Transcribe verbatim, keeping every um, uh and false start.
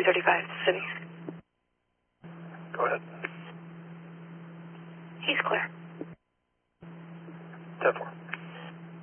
thirty-five, City. Go ahead. He's clear. ten four.